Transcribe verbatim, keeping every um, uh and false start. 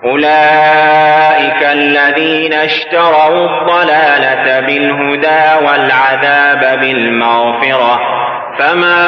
أولئك الذين اشتروا الضلالة بالهدى والعذاب بالمغفرة فما